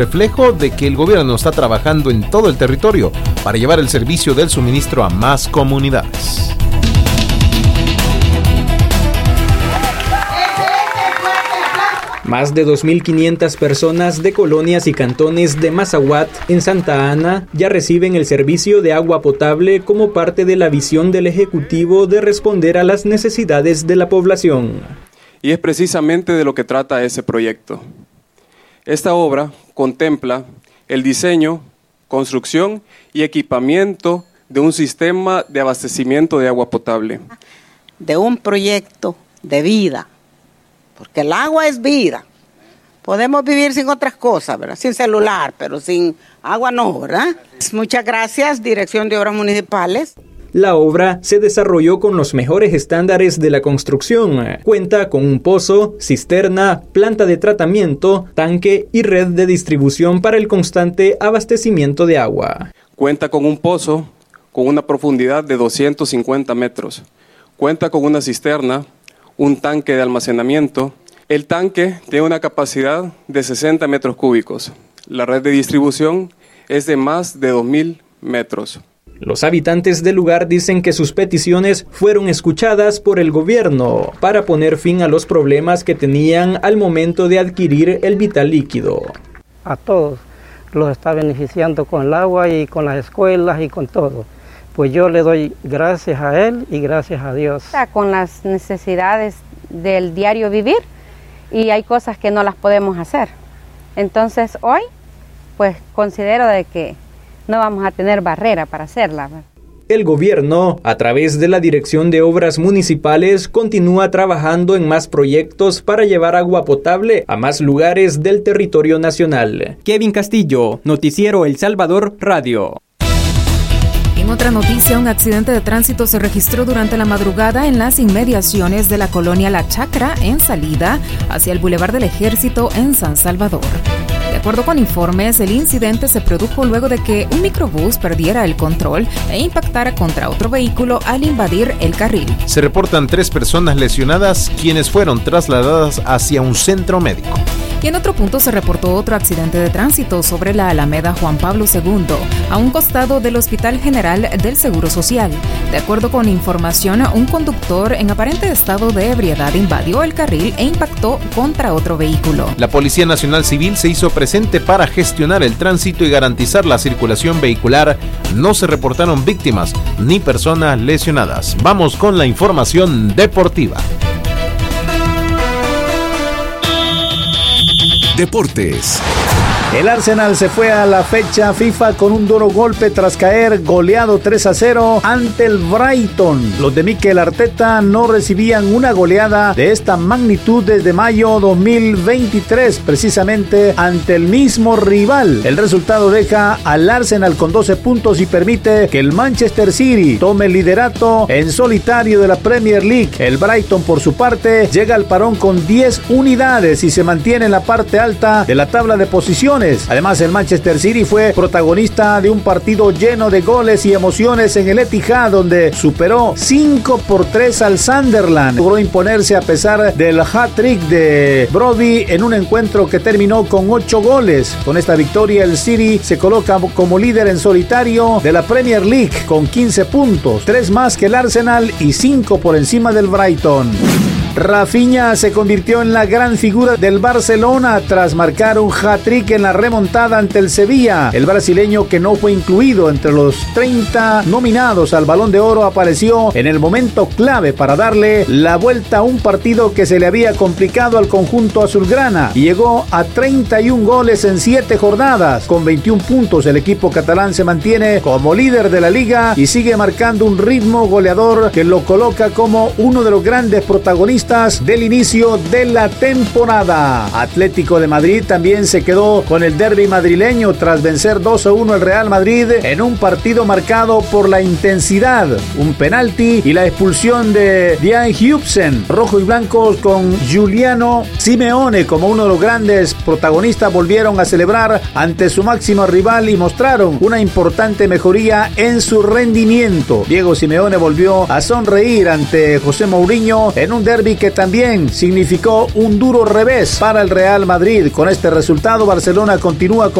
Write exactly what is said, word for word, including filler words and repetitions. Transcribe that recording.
reflejo de que el gobierno está trabajando en todo el territorio para llevar el servicio del suministro a más comunidades. Más de dos mil quinientas personas de colonias y cantones de Mazahuat, en Santa Ana, ya reciben el servicio de agua potable como parte de la visión del Ejecutivo de responder a las necesidades de la población. Y es precisamente de lo que trata ese proyecto. Esta obra contempla el diseño, construcción y equipamiento de un sistema de abastecimiento de agua potable. De un proyecto de vida. Porque el agua es vida. Podemos vivir sin otras cosas, ¿verdad? Sin celular, pero sin agua no, ¿verdad? Muchas gracias, Dirección de Obras Municipales. La obra se desarrolló con los mejores estándares de la construcción. Cuenta con un pozo, cisterna, planta de tratamiento, tanque y red de distribución para el constante abastecimiento de agua. Cuenta con un pozo con una profundidad de doscientos cincuenta metros. Cuenta con una cisterna, un tanque de almacenamiento. El tanque tiene una capacidad de sesenta metros cúbicos. La red de distribución es de más de dos mil metros. Los habitantes del lugar dicen que sus peticiones fueron escuchadas por el gobierno para poner fin a los problemas que tenían al momento de adquirir el vital líquido. A todos los está beneficiando con el agua y con las escuelas y con todo. Pues yo le doy gracias a él y gracias a Dios. Con las necesidades del diario vivir y hay cosas que no las podemos hacer. Entonces hoy pues considero de que no vamos a tener barrera para hacerla. El gobierno, a través de la Dirección de Obras Municipales, continúa trabajando en más proyectos para llevar agua potable a más lugares del territorio nacional. Kevin Castillo, Noticiero El Salvador Radio. En otra noticia, un accidente de tránsito se registró durante la madrugada en las inmediaciones de la colonia La Chacra, en salida hacia el Boulevard del Ejército en San Salvador. De acuerdo con informes, el incidente se produjo luego de que un microbús perdiera el control e impactara contra otro vehículo al invadir el carril. Se reportan tres personas lesionadas, quienes fueron trasladadas hacia un centro médico. Y en otro punto se reportó otro accidente de tránsito sobre la Alameda Juan Pablo segundo, a un costado del Hospital General del Seguro Social. De acuerdo con información, un conductor en aparente estado de ebriedad invadió el carril e impactó contra otro vehículo. La Policía Nacional Civil se hizo presente para gestionar el tránsito y garantizar la circulación vehicular. No se reportaron víctimas ni personas lesionadas. Vamos con la información deportiva. Deportes. El Arsenal se fue a la fecha FIFA con un duro golpe tras caer goleado tres a cero ante el Brighton. Los de Mikel Arteta no recibían una goleada de esta magnitud desde mayo dos mil veintitrés, precisamente ante el mismo rival. El resultado deja al Arsenal con doce puntos y permite que el Manchester City tome el liderato en solitario de la Premier League. El Brighton, por su parte, llega al parón con diez unidades y se mantiene en la parte alta de la tabla de posiciones. Además, el Manchester City fue protagonista de un partido lleno de goles y emociones en el Etihad, donde superó cinco por tres al Sunderland. Logró imponerse a pesar del hat-trick de Brody en un encuentro que terminó con ocho goles. Con esta victoria, el City se coloca como líder en solitario de la Premier League con quince puntos, tres más que el Arsenal y cinco por encima del Brighton. Rafinha se convirtió en la gran figura del Barcelona tras marcar un hat-trick en la remontada ante el Sevilla. El brasileño, que no fue incluido entre los treinta nominados al Balón de Oro, apareció en el momento clave para darle la vuelta a un partido que se le había complicado al conjunto azulgrana y llegó a treinta y un goles en siete jornadas. Con veintiún puntos, el equipo catalán se mantiene como líder de la liga y sigue marcando un ritmo goleador que lo coloca como uno de los grandes protagonistas del inicio de la temporada. Atlético de Madrid también se quedó con el derbi madrileño tras vencer dos a uno al Real Madrid en un partido marcado por la intensidad, un penalti y la expulsión de Dean Hubsen. Rojo y blancos, con Giuliano Simeone como uno de los grandes protagonistas, volvieron a celebrar ante su máximo rival y mostraron una importante mejoría en su rendimiento. Diego Simeone volvió a sonreír ante José Mourinho en un derbi derbi que también significó un duro revés para el Real Madrid. Con este resultado, Barcelona continúa con